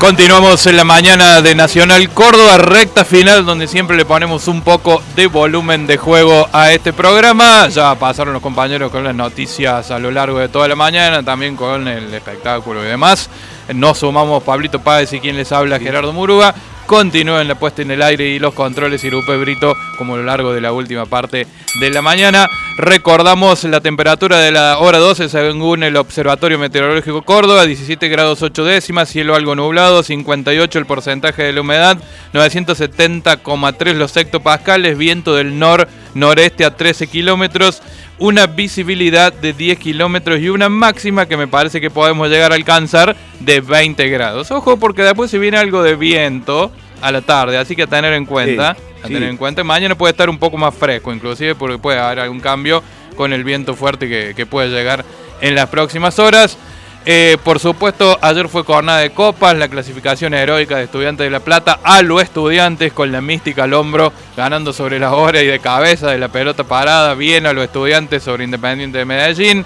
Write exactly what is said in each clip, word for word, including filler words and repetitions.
Continuamos en la mañana de Nacional Córdoba, recta final donde siempre le ponemos un poco de volumen de juego a este programa. Ya pasaron los compañeros con las noticias a lo largo de toda la mañana, también con el espectáculo y demás. Nos sumamos Pablito Páez y quien les habla, Gerardo Murúa. Continúen la puesta en el aire y los controles y Lupe Brito como a lo largo de la última parte de la mañana. Recordamos la temperatura de la hora doce según el Observatorio Meteorológico Córdoba, diecisiete grados ocho décimas, cielo algo nublado, cincuenta y ocho el porcentaje de la humedad, novecientos setenta coma tres los hectopascales, viento del nor-noreste a trece kilómetros, una visibilidad de diez kilómetros y una máxima que me parece que podemos llegar a alcanzar de veinte grados. Ojo, porque después se viene algo de viento a la tarde, así que a tener en cuenta, sí, a tener sí. en cuenta. Mañana puede estar un poco más fresco, inclusive porque puede haber algún cambio con el viento fuerte que, que puede llegar en las próximas horas. Eh, por supuesto, ayer fue jornada de copas, la clasificación heroica de Estudiantes de La Plata a los Estudiantes con la mística al hombro, ganando sobre la hora y de cabeza de la pelota parada, bien a los Estudiantes sobre Independiente de Medellín.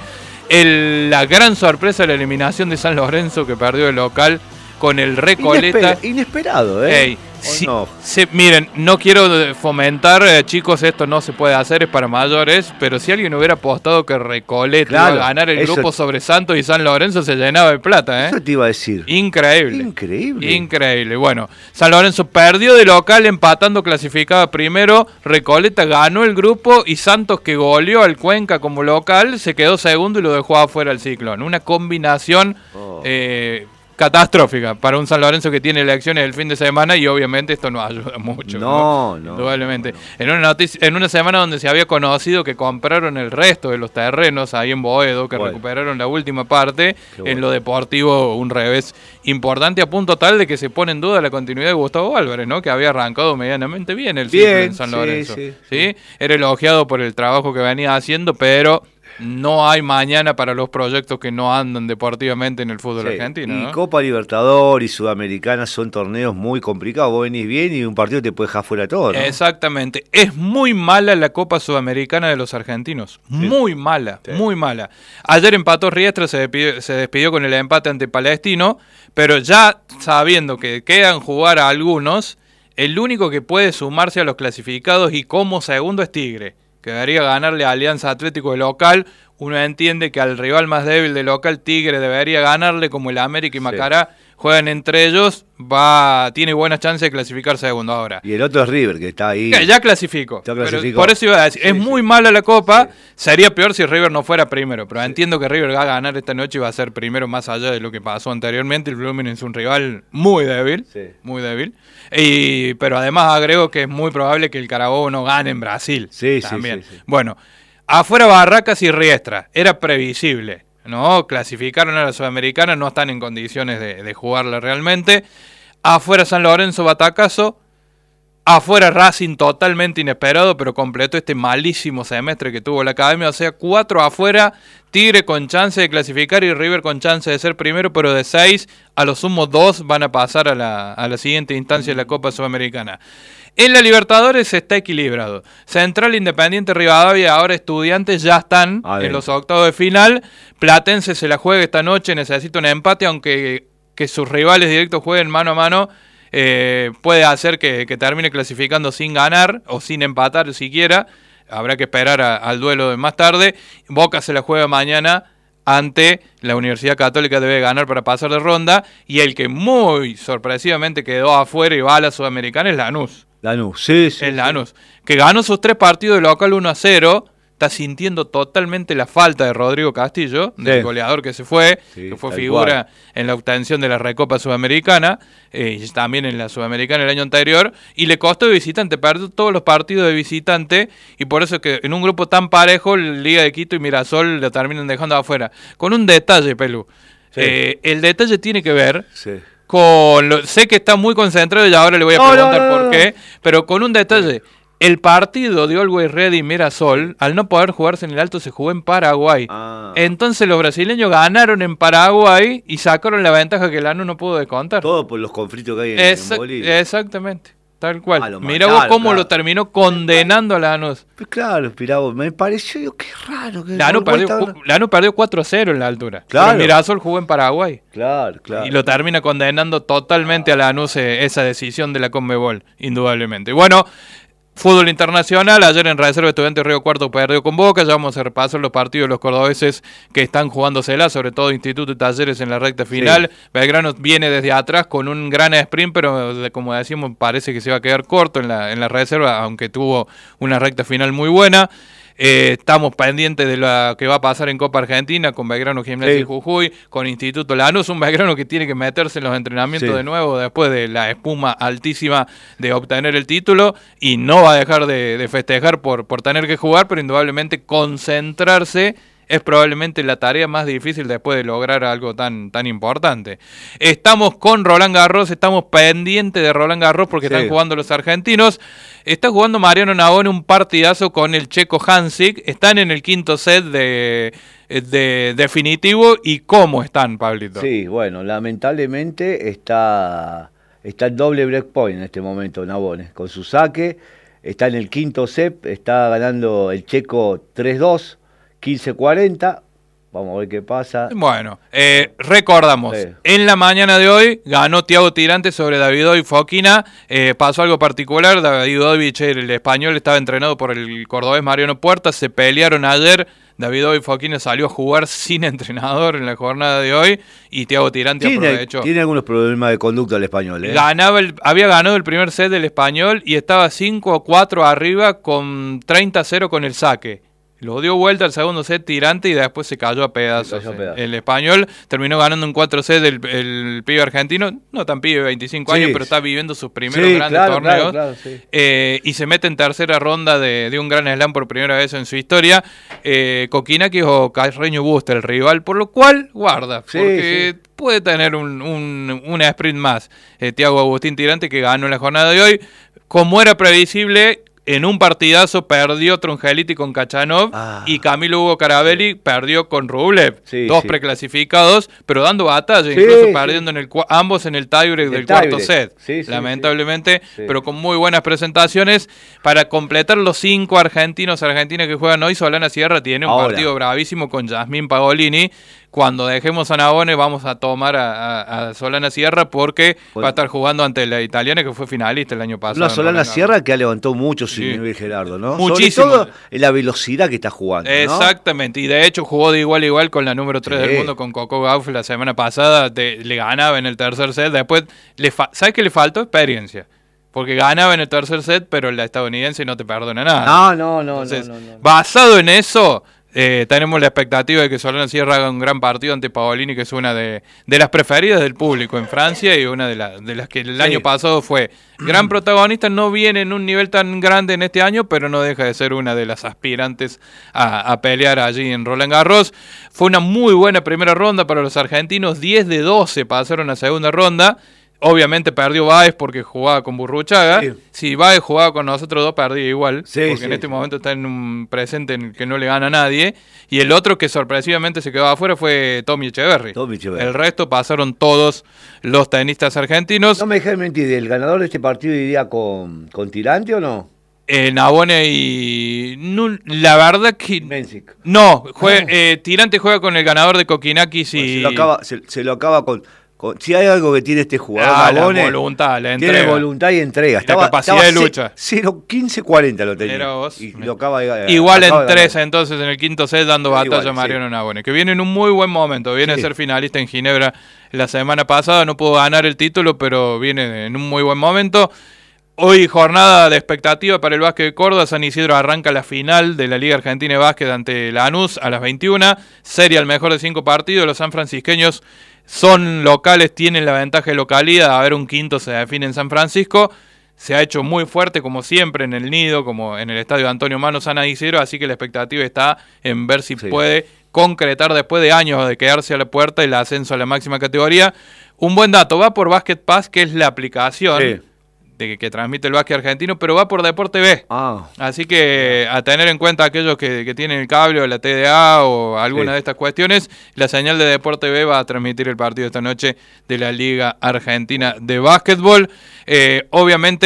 El, la gran sorpresa de la eliminación de San Lorenzo, que perdió el local con el Recoleta. Inesper, inesperado, ¿eh? Ey, si, no? Se, miren, no quiero fomentar, eh, chicos, esto no se puede hacer, es para mayores, pero si alguien hubiera apostado que Recoleta claro, iba a ganar el eso, grupo sobre Santos y San Lorenzo, se llenaba de plata, ¿eh? Eso te iba a decir. Increíble. Increíble. Increíble. Bueno, San Lorenzo perdió de local empatando, clasificaba primero, Recoleta ganó el grupo y Santos, que goleó al Cuenca como local, se quedó segundo y lo dejó afuera al Ciclón. Una combinación oh. eh, catastrófica para un San Lorenzo que tiene elecciones el fin de semana y obviamente esto no ayuda mucho. No, no. Indudablemente. No, no. En una noticia, en una semana donde se había conocido que compraron el resto de los terrenos ahí en Boedo, que bueno. recuperaron la última parte, bueno. en lo deportivo un revés importante a punto tal de que se pone en duda la continuidad de Gustavo Álvarez, ¿no? Que había arrancado medianamente bien el ciclo en San Lorenzo. Sí, sí, ¿sí? Sí. Era elogiado por el trabajo que venía haciendo, pero no hay mañana para los proyectos que no andan deportivamente en el fútbol sí. argentino, y ¿no? Copa Libertadores y Sudamericana son torneos muy complicados. Vos venís bien y un partido te puede dejar fuera todo, ¿no? Exactamente. Es muy mala la Copa Sudamericana de los argentinos. Sí. Muy mala, sí. muy mala. Ayer empató Riestra, se despidió, se despidió con el empate ante Palestino, pero ya sabiendo que quedan jugar a algunos, el único que puede sumarse a los clasificados y como segundo es Tigre, que debería ganarle a Alianza Atlético de local. Uno entiende que al rival más débil de local, Tigre, debería ganarle, como el América y Macará sí. juegan entre ellos, va tiene buenas chances de clasificar segundo ahora. Y el otro es River, que está ahí. Ya, ya clasificó. Ya clasificó. Por eso iba a decir, sí, es sí. muy mala la Copa, sí. sería peor si River no fuera primero, pero sí. entiendo que River va a ganar esta noche y va a ser primero más allá de lo que pasó anteriormente. El Fluminense es un rival muy débil, sí. muy débil. Y, pero además agrego que es muy probable que el Carabobo no gane en Brasil. Sí, también. Sí, sí, sí. Bueno, afuera Barracas y Riestra, era previsible, ¿no? Clasificaron a la Sudamericana, no están en condiciones de, de jugarla realmente. Afuera San Lorenzo, Batacazo. Afuera Racing, totalmente inesperado, pero completó este malísimo semestre que tuvo la academia. O sea, cuatro afuera, Tigre con chance de clasificar y River con chance de ser primero, pero de seis, a lo sumo dos van a pasar a la, a la siguiente instancia de la Copa Sudamericana. En la Libertadores está equilibrado. Central, Independiente, Rivadavia, ahora Estudiantes ya están en los octavos de final. Platense se la juega esta noche, necesita un empate, aunque que sus rivales directos jueguen mano a mano. Eh, puede hacer que, que termine clasificando sin ganar o sin empatar siquiera. Habrá que esperar a, al duelo de más tarde. Boca se la juega mañana ante la Universidad Católica, debe ganar para pasar de ronda. Y el que muy sorpresivamente quedó afuera y va a la Sudamericana es Lanús. Lanús, sí, sí. Es Lanús, que ganó sus tres partidos de local uno a cero. Está sintiendo totalmente la falta de Rodrigo Castillo, del sí. goleador que se fue, sí, que fue figura cual. en la obtención de la Recopa Sudamericana, eh, y también en la Sudamericana el año anterior, y le costó de visitante, perdió todos los partidos de visitante, y por eso es que en un grupo tan parejo, Liga de Quito y Mirasol lo terminan dejando afuera. Con un detalle, Pelú. Sí. Eh, el detalle tiene que ver... Sí. Con lo, sé que está muy concentrado y ahora le voy a no, preguntar no, no, por qué, pero con un detalle. Sí. El partido de Always Ready y Mirasol, al no poder jugarse en el Alto, se jugó en Paraguay. Ah. Entonces los brasileños ganaron en Paraguay y sacaron la ventaja que Lanús no pudo descontar. Todo por los conflictos que hay en, Exact- en Bolivia. Exactamente. Tal cual. Ah, lo Mirá vos mataron, cómo claro. lo terminó condenando a Lanús. Pues claro, mirá vos, me pareció, digo, qué raro. Que Lanús por perdió, vuelta- ju- Lanús perdió cuatro cero en la altura. Claro. Pero Mirasol jugó en Paraguay. Claro, claro. Y lo termina condenando totalmente a Lanús eh, esa decisión de la Conmebol, indudablemente. Bueno, fútbol internacional, ayer en Reserva Estudiantes Río Cuarto perdió con Boca, ya vamos a repasar los partidos de los cordobeses que están jugándosela, sobre todo Instituto y Talleres en la recta final. Sí. Belgrano viene desde atrás con un gran sprint, pero de, como decimos, parece que se va a quedar corto en la, en la reserva, aunque tuvo una recta final muy buena. Eh, estamos pendientes de lo que va a pasar en Copa Argentina con Belgrano, Gimnasia sí. y Jujuy, con Instituto Lanús, un Belgrano que tiene que meterse en los entrenamientos sí. de nuevo después de la espuma altísima de obtener el título, y no va a dejar de, de festejar por, por tener que jugar, pero indudablemente concentrarse es probablemente la tarea más difícil después de lograr algo tan, tan importante. Estamos con Roland Garros, estamos pendientes de Roland Garros porque sí. están jugando los argentinos. Está jugando Mariano Navone un partidazo con el checo Hansik. Están en el quinto set de, de definitivo. ¿Y cómo están, Pablito? Sí, bueno, lamentablemente está, está el doble break point en este momento Navone. Con su saque, está en el quinto set, está ganando el checo tres dos. quince cuarenta, vamos a ver qué pasa. Bueno, eh, recordamos, sí. en la mañana de hoy ganó Thiago Tirante sobre Davidovich Fokina, eh, pasó algo particular, Davidovich, el español, estaba entrenado por el cordobés Mariano Puerta, se pelearon ayer, Davidovich Fokina salió a jugar sin entrenador en la jornada de hoy, y Thiago Tirante tiene, aprovechó. Tiene algunos problemas de conducta el español, ¿eh? Ganaba el, había ganado el primer set del español y estaba cinco a cuatro arriba con treinta a cero con el saque. Lo dio vuelta al segundo set Tirante y después se cayó a pedazos. Cayó a pedazos. El español terminó ganando en cuatro sets el, el pibe argentino, no tan pibe, veinticinco sí, años, pero está viviendo sus primeros sí, grandes claro, torneos. Claro, claro, sí. eh, y se mete en tercera ronda de, de un gran slam por primera vez en su historia. Eh, Kokinakis o Carreño Busta, el rival, por lo cual guarda, sí, porque sí. puede tener un, un, un sprint más. Eh, Thiago Agustín Tirante, que ganó en la jornada de hoy. Como era previsible, en un partidazo perdió Trungeliti con Kachanov ah. y Camilo Hugo Carabelli sí. perdió con Rublev, sí, dos sí. preclasificados, pero dando batalla, sí, incluso sí. perdiendo en el ambos en el tiebreak del tie cuarto break. set, sí, sí, lamentablemente, sí. pero con muy buenas presentaciones. Para completar los cinco argentinos argentinas que juegan hoy, Solana Sierra tiene un Ahora. partido bravísimo con Yasmín Pagolini. Cuando dejemos a Navone vamos a tomar a, a, a Solana Sierra porque bueno. va a estar jugando ante la italiana que fue finalista el año pasado. Una Solana Sierra que ha levantado mucho su sí. nivel, Gerardo, ¿no? Muchísimo. Sobre todo en la velocidad que está jugando, ¿no? Exactamente, y de hecho jugó de igual a igual con la número tres sí. del mundo, con Coco Gauff la semana pasada, de, le ganaba en el tercer set, después, le fa- ¿sabes qué le faltó? Experiencia. Porque ganaba en el tercer set, pero la estadounidense no te perdona nada. No, no, no. Entonces, no, no, no. basado en eso, eh, tenemos la expectativa de que Solana Sierra haga un gran partido ante Pagolini, que es una de, de las preferidas del público en Francia y una de, la, de las que el sí. año pasado fue gran protagonista. No viene en un nivel tan grande en este año, pero no deja de ser una de las aspirantes a, a pelear allí en Roland Garros. Fue una muy buena primera ronda para los argentinos, diez de doce pasaron a segunda ronda. Obviamente perdió Báez porque jugaba con Burruchaga. Sí. Si Báez jugaba con nosotros dos, perdía igual. Sí, porque sí, en este sí. momento está en un presente en el que no le gana a nadie. Y el otro que sorpresivamente se quedó afuera fue Tommy Echeverry. Tommy Echeverry. El resto pasaron todos los tenistas argentinos. No me dejes mentir, ¿el ganador de este partido iría con, con Tirante o no? Eh, Navone y... No, la verdad que... Menzik. No, juega, eh, Tirante juega con el ganador de Kokinakis y... Bueno, se, lo acaba, se, se lo acaba con... Con, si hay algo que tiene este jugador, ah, Navone, la voluntad, la entrega. Tiene voluntad y entrega. Estaba, la capacidad de lucha. cero quince cuarenta lo tenía. Y lo acaba de, Igual acaba en tres entonces en el quinto set dando batalla igual, a Mariano sí. Navone, que viene en un muy buen momento. Viene sí. a ser finalista en Ginebra la semana pasada. No pudo ganar el título, pero viene en un muy buen momento. Hoy jornada de expectativa para el básquet de Córdoba. San Isidro arranca la final de la Liga Argentina de Básquet ante Lanús a las veintiuna. Serie al mejor de cinco partidos. Los sanfrancisqueños son locales, tienen la ventaja de localidad. A ver, un quinto se define en San Francisco. Se ha hecho muy fuerte, como siempre, en el Nido, como en el estadio Antonio Mano San Isidro. Así que la expectativa está en ver si sí. puede concretar después de años de quedarse a la puerta el ascenso a la máxima categoría. Un buen dato, va por Basket Pass, que es la aplicación sí. de que, que transmite el básquet argentino, pero va por Deporte B. Ah. Así que a tener en cuenta aquellos que, que tienen el cable o la T D A o alguna sí. de estas cuestiones, la señal de Deporte B va a transmitir el partido esta noche de la Liga Argentina de Básquetbol. Eh, obviamente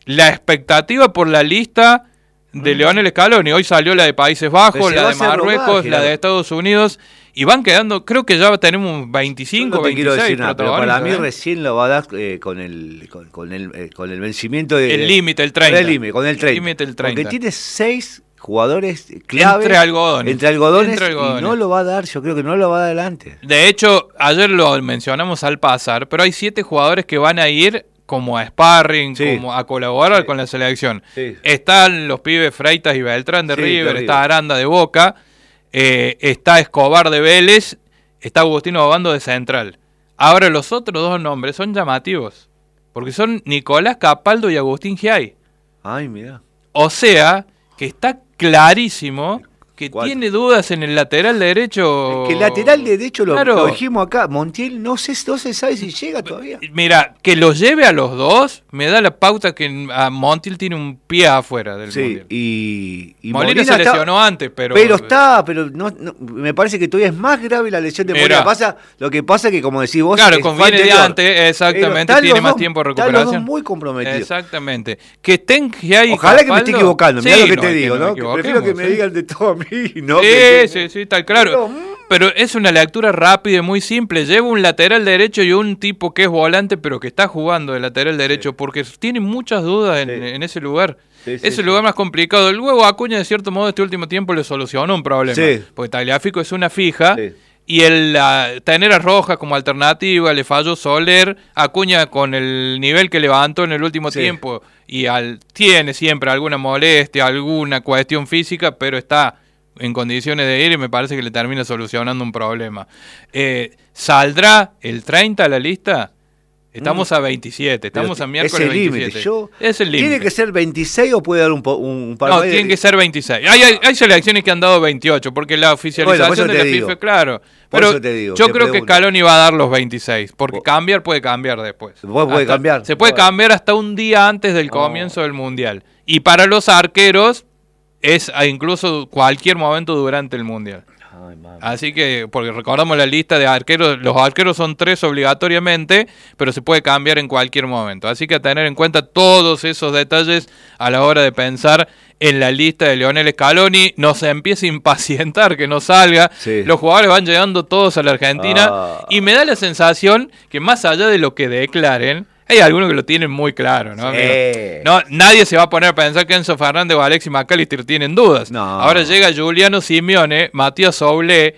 la expectativa por la lista de mm. Lionel Scaloni. Hoy salió la de Países Bajos, la de Marruecos, rodaje, la de Estados Unidos, y van quedando, creo que ya tenemos veinticinco, no veintiséis nada, pero para mí ¿eh? recién lo va a dar eh, con el con, con el eh, con el vencimiento de el límite, el treinta. El límite, con el treinta. Límite, el treinta. Porque tiene seis jugadores clave entre algodones, entre algodones, entre algodones y no lo va a dar, yo creo que no lo va a dar adelante. De hecho, ayer lo mencionamos al pasar, pero hay siete jugadores que van a ir como a sparring, sí. como a colaborar sí. con la selección. Sí. Están los pibes Freitas y Beltrán de sí, River, de está Aranda de Boca, eh, está Escobar de Vélez, está Agustino Obando de Central. Ahora los otros dos nombres son llamativos, porque son Nicolás Capaldo y Agustín Giai. Ay, mira. O sea, que está clarísimo que ¿Cuál? tiene dudas en el lateral derecho. Es que el lateral derecho, lo, claro. lo dijimos acá, Montiel no se, no se sabe si llega todavía. Mira, que los lleve a los dos, me da la pauta que a Montiel tiene un pie afuera del sí, mundial. Y, y Molina, Molina se lesionó está, antes, pero... Pero está, pero no, no, me parece que todavía es más grave la lesión de Mira, Molina. Pasa, lo que pasa es que, como decís vos... Claro, conviene de antes, exactamente, tiene más dos, tiempo de recuperación. Están los dos muy comprometidos. Exactamente. Que estén Giai y Ojalá Capaldo, que me esté equivocando, mirá sí, lo que no, te digo, que no ¿no? Que prefiero que me ¿sí? digan de todo a mí, ¿no? Sí, que, sí, sí, está claro. Pero es una lectura rápida y muy simple. Lleva un lateral derecho y un tipo que es volante, pero que está jugando de lateral derecho, sí. porque tiene muchas dudas en, sí. en ese lugar. Sí, sí, es el lugar sí. más complicado. Luego Acuña, de cierto modo, este último tiempo le solucionó un problema. Sí. Porque Tagliafico es una fija. Sí. Y el uh, tener a Rojas como alternativa, le falló Soler, Acuña con el nivel que levantó en el último sí. tiempo, y al, tiene siempre alguna molestia, alguna cuestión física, pero está en condiciones de ir y me parece que le termina solucionando un problema. Eh, ¿Saldrá el treinta a la lista? Estamos mm. a veintisiete, estamos pero a miércoles es el veintisiete. Yo, es el límite. ¿Tiene que ser veintiséis o puede dar un, po, un par de... No, tiene que ser veintiséis. Hay, hay, hay selecciones que han dado veintiocho, porque la oficialización bueno, de la digo. FIFA, claro. Pero digo, yo creo pregunto. que Scaloni va a dar los veintiséis, porque oh. cambiar puede cambiar después. Puede hasta, cambiar. Se puede bueno. cambiar hasta un día antes del comienzo oh. del Mundial. Y para los arqueros es incluso cualquier momento durante el Mundial. Ay, así que, porque recordamos la lista de arqueros, los arqueros son tres obligatoriamente, pero se puede cambiar en cualquier momento. Así que a tener en cuenta todos esos detalles a la hora de pensar en la lista de Lionel Scaloni. No se empiece a impacientar que no salga. Sí. Los jugadores van llegando todos a la Argentina ah. y me da la sensación que más allá de lo que declaren, hay algunos que lo tienen muy claro, ¿no? Sí. no nadie se va a poner a pensar que Enzo Fernández o Alexis McAllister tienen dudas. No. Ahora llega Juliano Simeone, Matías Soulé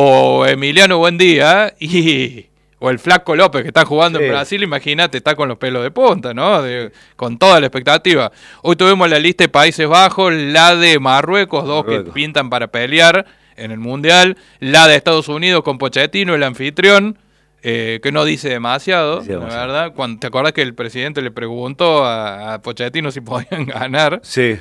o Emiliano Buendía y o el Flaco López que está jugando sí. en Brasil, imagínate, está con los pelos de punta, ¿no? De, con toda la expectativa. Hoy tuvimos la lista de Países Bajos, la de Marruecos, dos Marruecos. que pintan para pelear en el Mundial, la de Estados Unidos con Pochettino, el anfitrión. Eh, que no dice demasiado, sí, la verdad. Cuando, ¿te acuerdas que el presidente le preguntó a, a Pochettino si podían ganar? Sí.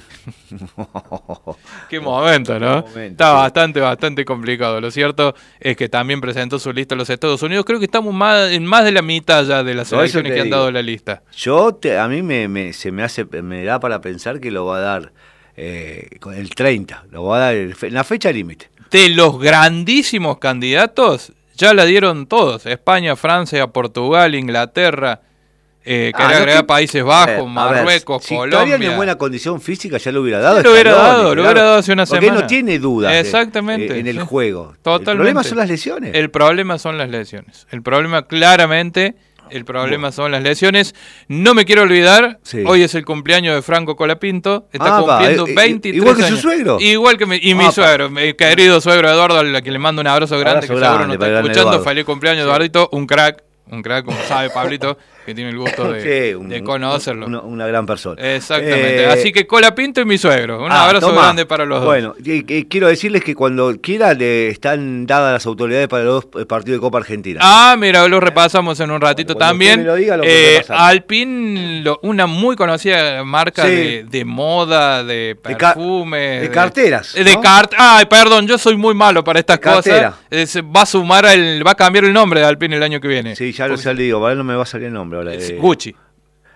Qué momento, ¿no? Qué momento, Está sí. bastante, bastante complicado. Lo cierto es que también presentó su lista a los Estados Unidos. Creo que estamos más, en más de la mitad ya de las no, selecciones que han digo. dado la lista. Yo, te, a mí me, me, se me hace, me da para pensar que lo va a dar eh, con el treinta. Lo va a dar el, en la fecha límite. De los grandísimos candidatos... Ya la dieron todos, España, Francia, Portugal, Inglaterra, eh, que ah, agregar no, Países Bajos, ver, Marruecos, ver, Colombia. Si estarían en buena condición física ya lo hubiera dado. Ya lo hubiera dado, claro, lo hubiera dado hace una porque semana. Porque no tiene dudas Exactamente, de, en el sí. juego. Totalmente. El problema son las lesiones. El problema son las lesiones. El problema claramente... El problema bueno. son las lesiones. No me quiero olvidar, sí. hoy es el cumpleaños de Franco Colapinto. Está ah, cumpliendo eh, veintitrés igual que años. su suegro. Igual que mi, y ah, mi suegro, mi querido suegro Eduardo, al que le mando un abrazo grande, abrazo que seguro nos está escuchando. Eduardo. Feliz cumpleaños, sí. Eduardito, un crack. Un crack, como sabe Pablito, que tiene el gusto de, sí, un, de conocerlo. Una, una gran persona. Exactamente. Eh, Así que Colapinto y mi suegro. Un ah, abrazo tomá. grande para los bueno, dos. Bueno, y, y quiero decirles que cuando quiera le están dadas las autoridades para los dos partidos de Copa Argentina. Ah, mira, lo repasamos en un ratito bueno, también. Lo diga, lo eh, Alpine, lo, una muy conocida marca sí. de, de moda, de perfume. De, de carteras. De, de ¿no? cart Ay, perdón, yo soy muy malo para estas cosas. Eh, va a sumar, el, va a cambiar el nombre de Alpine el año que viene. Sí, ya lo sé, digo, ahora no me va a salir el nombre. Ahora, eh, Gucci.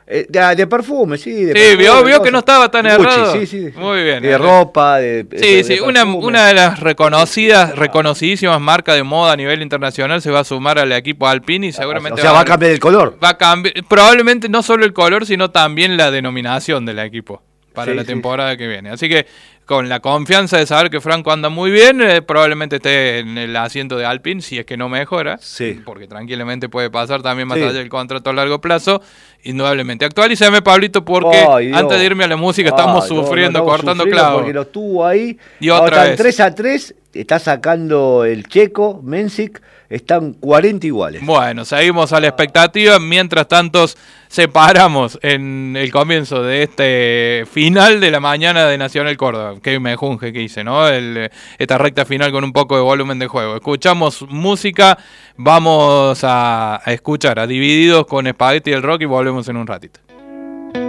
Eh, de, de perfume, sí. De sí, perfume, vio, vio cosas. que no estaba tan Gucci, errado. sí, sí. Muy bien. De ropa, de. Sí, de, sí, de una, perfume. una de las reconocidas, reconocidísimas marcas de moda a nivel internacional se va a sumar al equipo Alpine y seguramente O sea, va a cambiar el color. Va a cambiar, probablemente no solo el color, sino también la denominación del equipo para Sí, la sí, temporada sí. que viene. Así que con la confianza de saber que Franco anda muy bien, eh, probablemente esté en el asiento de Alpine, si es que no mejora, sí. porque tranquilamente puede pasar también más sí. allá del contrato a largo plazo, indudablemente. Actualízame, Pablito, porque Ay, antes de irme a la música Ay, estamos no, sufriendo, no, estamos cortando sufriendo clavos. Porque lo tuvo ahí, Y otra están vez. tres a tres, está sacando el checo, Menzik, están cuarenta iguales. Bueno, seguimos a la expectativa, mientras tanto separamos en el comienzo de este final de la mañana de Nacional Córdoba. Qué mejunje que hice, ¿no? El, esta recta final con un poco de volumen de juego. Escuchamos música, vamos a, a escuchar a Divididos con Spaghetti y el Rock y volvemos en un ratito.